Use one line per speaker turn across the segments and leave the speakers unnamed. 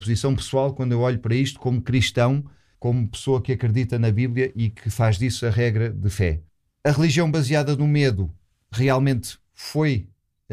Posição pessoal, quando eu olho para isto como cristão, como pessoa que acredita na Bíblia e que faz disso a regra de fé. A religião baseada no medo realmente foi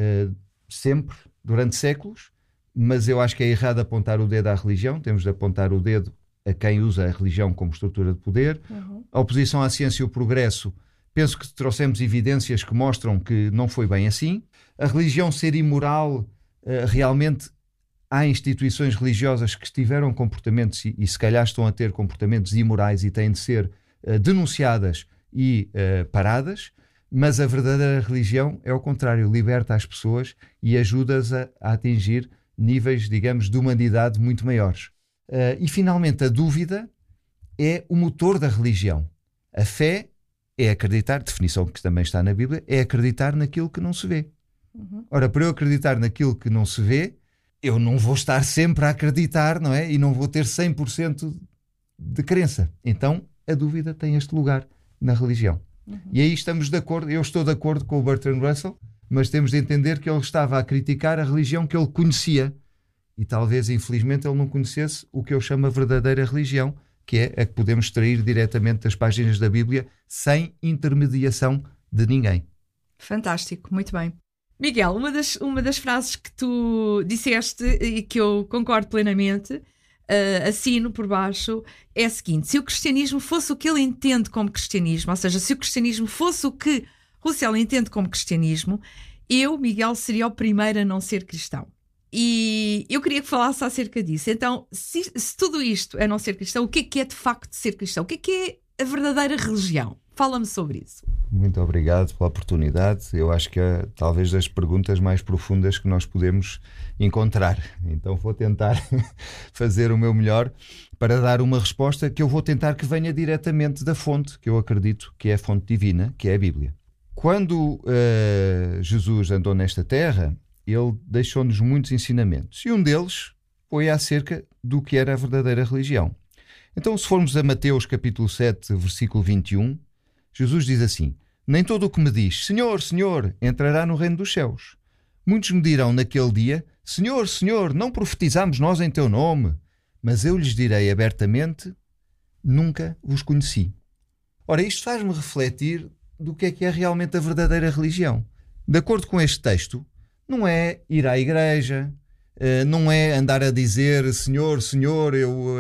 sempre, durante séculos, mas eu acho que é errado apontar o dedo à religião. Temos de apontar o dedo a quem usa a religião como estrutura de poder. A oposição à ciência e o progresso, penso que trouxemos evidências que mostram que não foi bem assim. A religião ser imoral, realmente há instituições religiosas que tiveram comportamentos e se calhar estão a ter comportamentos imorais e têm de ser denunciadas e paradas, mas a verdadeira religião é o contrário, liberta as pessoas e ajuda-as a atingir níveis, digamos, de humanidade muito maiores. E finalmente a dúvida é o motor da religião. A fé é acreditar, definição que também está na Bíblia, é acreditar naquilo que não se vê. Ora, para eu acreditar naquilo que não se vê, eu não vou estar sempre a acreditar, não é? E não vou ter 100% de crença. Então, a dúvida tem este lugar na religião. E aí estamos de acordo, eu estou de acordo com o Bertrand Russell, mas temos de entender que ele estava a criticar a religião que ele conhecia. E talvez, infelizmente, ele não conhecesse o que eu chamo a verdadeira religião, que é a que podemos extrair diretamente das páginas da Bíblia, sem intermediação de ninguém.
Fantástico, muito bem. Miguel, uma das frases que tu disseste e que eu concordo plenamente, assino por baixo, é a seguinte: se o cristianismo fosse o que ele entende como cristianismo, ou seja, se o cristianismo fosse o que Russell entende como cristianismo, eu, Miguel, seria o primeiro a não ser cristão. E eu queria que falasse acerca disso. Então, se tudo isto é não ser cristão, o que é de facto ser cristão? O que é a verdadeira religião? Fala-me sobre isso.
Muito obrigado pela oportunidade. Eu acho que é talvez das perguntas mais profundas que nós podemos encontrar. Então vou tentar fazer o meu melhor para dar uma resposta que eu vou tentar que venha diretamente da fonte, que eu acredito que é a fonte divina, que é a Bíblia. Quando Jesus andou nesta terra, ele deixou-nos muitos ensinamentos. E um deles foi acerca do que era a verdadeira religião. Então, se formos a Mateus capítulo 7, versículo 21, Jesus diz assim: nem todo o que me diz Senhor, Senhor, entrará no reino dos céus. Muitos me dirão naquele dia: Senhor, Senhor, não profetizamos nós em teu nome? Mas eu lhes direi abertamente: nunca vos conheci. Ora, isto faz-me refletir do que é realmente a verdadeira religião. De acordo com este texto, não é ir à igreja, não é andar a dizer Senhor, Senhor,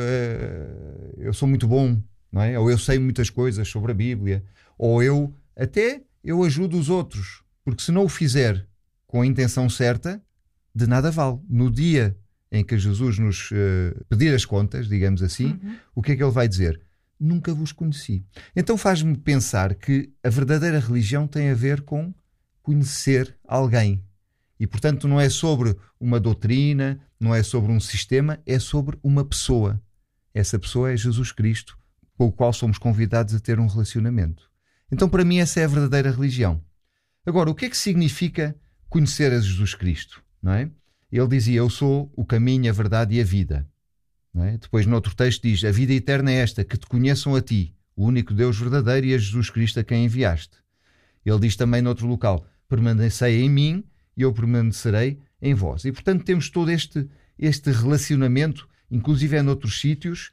eu sou muito bom, não é? Ou eu sei muitas coisas sobre a Bíblia, ou eu ajudo os outros, porque se não o fizer com a intenção certa, de nada vale. No dia em que Jesus nos pedir as contas, digamos assim, o que é que ele vai dizer? Nunca vos conheci. Então faz-me pensar que a verdadeira religião tem a ver com conhecer alguém. E, portanto, não é sobre uma doutrina, não é sobre um sistema, é sobre uma pessoa. Essa pessoa é Jesus Cristo, com o qual somos convidados a ter um relacionamento. Então, para mim, essa é a verdadeira religião. Agora, o que é que significa conhecer a Jesus Cristo? Não é? Ele dizia: eu sou o caminho, a verdade e a vida. Não é? Depois, noutro texto, diz: a vida eterna é esta, que te conheçam a ti, o único Deus verdadeiro, e a Jesus Cristo a quem enviaste. Ele diz também noutro local: permanecei em mim e eu permanecerei em vós. E, portanto, temos todo este relacionamento, inclusive noutros sítios,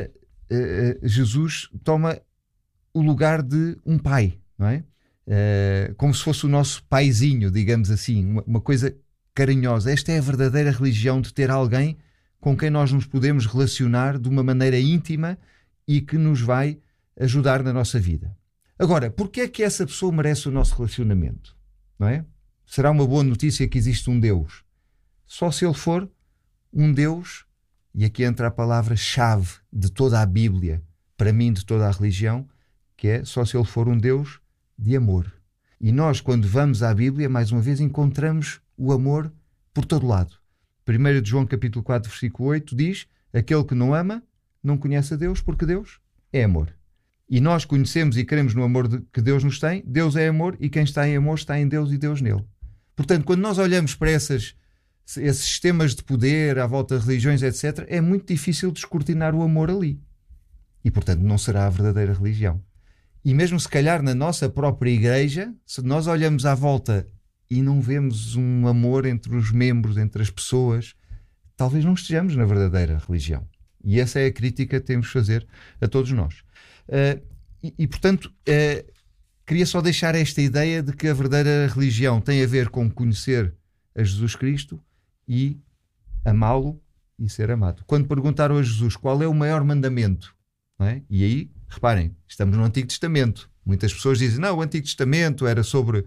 Jesus toma o lugar de um pai, não é? Como se fosse o nosso paizinho, digamos assim, uma coisa carinhosa. Esta é a verdadeira religião, de ter alguém com quem nós nos podemos relacionar de uma maneira íntima e que nos vai ajudar na nossa vida. Agora, porquê é que essa pessoa merece o nosso relacionamento? Não é? Será uma boa notícia que existe um Deus. Só se ele for um Deus, e aqui entra a palavra-chave de toda a Bíblia, para mim, de toda a religião, que é só se ele for um Deus de amor. E nós, quando vamos à Bíblia, mais uma vez, encontramos o amor por todo lado. 1 de João capítulo 4, versículo 8 diz: aquele que não ama não conhece a Deus, porque Deus é amor. E nós conhecemos e cremos no amor que Deus nos tem. Deus é amor, e quem está em amor está em Deus e Deus nele. Portanto, quando nós olhamos para esses sistemas de poder à volta de religiões, etc., é muito difícil descortinar o amor ali. E, portanto, não será a verdadeira religião. E mesmo se calhar na nossa própria igreja, se nós olhamos à volta e não vemos um amor entre os membros, entre as pessoas, talvez não estejamos na verdadeira religião. E essa é a crítica que temos de fazer a todos nós. Portanto, queria só deixar esta ideia de que a verdadeira religião tem a ver com conhecer a Jesus Cristo e amá-lo e ser amado. Quando perguntaram a Jesus qual é o maior mandamento, não é? E aí, reparem, estamos no Antigo Testamento. Muitas pessoas dizem, não, o Antigo Testamento era sobre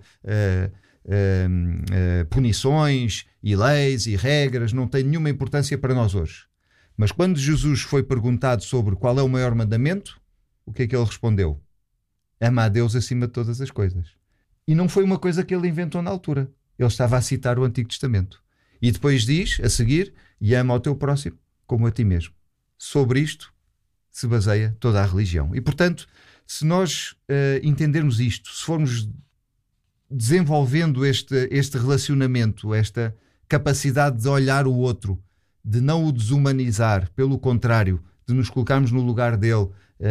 punições e leis e regras, não tem nenhuma importância para nós hoje. Mas quando Jesus foi perguntado sobre qual é o maior mandamento, o que é que ele respondeu? Ama a Deus acima de todas as coisas. E não foi uma coisa que ele inventou na altura. Ele estava a citar o Antigo Testamento. E depois diz, a seguir, e ama ao teu próximo como a ti mesmo. Sobre isto se baseia toda a religião. E, portanto, se nós entendermos isto, se formos desenvolvendo este relacionamento, esta capacidade de olhar o outro, de não o desumanizar, pelo contrário, de nos colocarmos no lugar dele,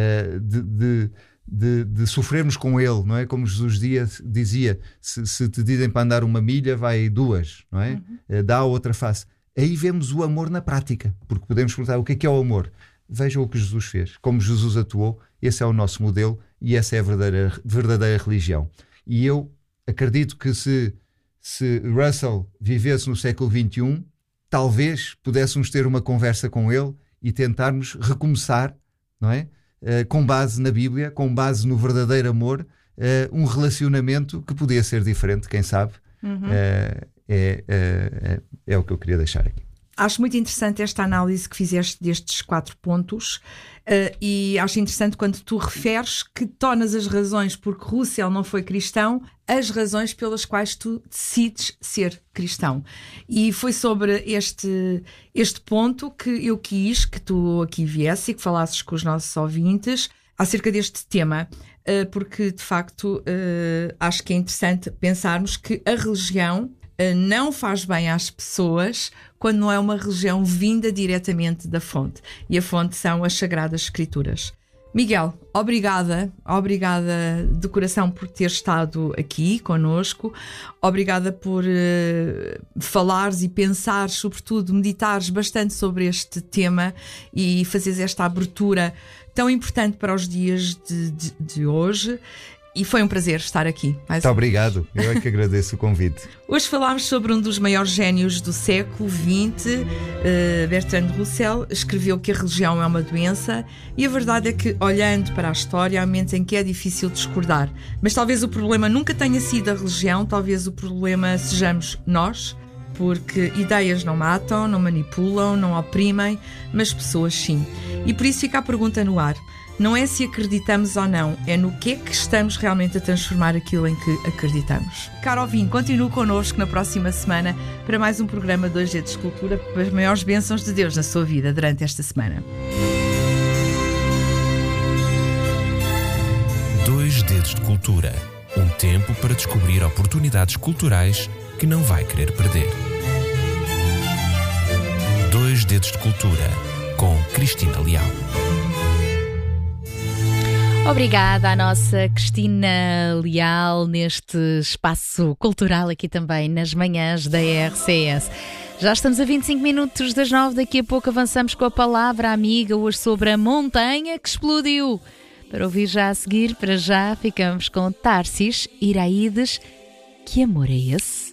de sofrermos com ele, não é? Como Jesus dizia, se te dizem para andar 1 milha, vai 2, não é? Dá a outra face. Aí vemos o amor na prática, porque podemos perguntar o que é o amor. Vejam o que Jesus fez, como Jesus atuou, esse é o nosso modelo e essa é a verdadeira religião. E eu acredito que se Russell vivesse no século XXI, talvez pudéssemos ter uma conversa com ele e tentarmos recomeçar, não é? Com base na Bíblia, com base no verdadeiro amor, um relacionamento que podia ser diferente, quem sabe. É o que eu queria deixar aqui.
Acho muito interessante esta análise que fizeste destes 4 pontos e acho interessante quando tu referes que tornas as razões porque Russell não foi cristão as razões pelas quais tu decides ser cristão. E foi sobre este ponto que eu quis que tu aqui viesse e que falasses com os nossos ouvintes acerca deste tema, porque de facto acho que é interessante pensarmos que a religião não faz bem às pessoas quando não é uma religião vinda diretamente da fonte. E a fonte são as Sagradas Escrituras. Miguel, obrigada de coração por ter estado aqui connosco. Obrigada por falares e pensares, sobretudo meditares bastante sobre este tema e fazeres esta abertura tão importante para os dias de hoje. E foi um prazer estar aqui.
Muito obrigado, eu é que agradeço o convite.
Hoje falámos sobre um dos maiores génios do século XX, Bertrand Russell. Escreveu que a religião é uma doença e a verdade é que, olhando para a história, há momentos em que é difícil discordar. Mas talvez o problema nunca tenha sido a religião, talvez o problema sejamos nós, porque ideias não matam, não manipulam, não oprimem, mas pessoas sim. E por isso fica a pergunta no ar. Não é se acreditamos ou não, é no que é que estamos realmente a transformar aquilo em que acreditamos. Caro ouvinte, continue connosco na próxima semana para mais um programa 2 Dedos de Cultura, com as maiores bênçãos de Deus na sua vida durante esta semana.
2 Dedos de Cultura. Um tempo para descobrir oportunidades culturais que não vai querer perder. 2 Dedos de Cultura, com Cristina Leal.
Obrigada à nossa Cristina Leal neste espaço cultural aqui também nas manhãs da RCS. Já estamos a 25 minutos das 9, daqui a pouco avançamos com a palavra amiga hoje sobre a montanha que explodiu. Para ouvir já a seguir, para já ficamos com Tarsis Iraídes. Que amor é esse?